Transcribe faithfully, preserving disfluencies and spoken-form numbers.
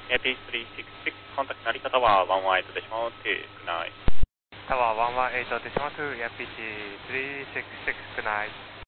エーピースリーシックスシックス、コンタクト成田タワーワンワンエイトデシマルツー、グッナイト。 タワーワンワンエイトデシマルツー、エーピーシースリーシックスシックス、グッナイト。